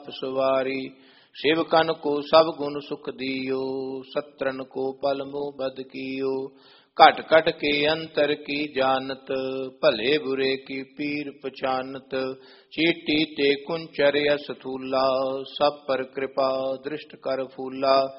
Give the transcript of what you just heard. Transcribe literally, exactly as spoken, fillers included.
सवारी। सेवकन को सब गुण सुख दियो, सत्रन को पल मोह बद कियो। घट घट के अंतर की जानत, भले बुरे की पीर पहचानत। चीटी ते कुंचर यस थूला, सब पर कृपा दृष्ट कर फूला।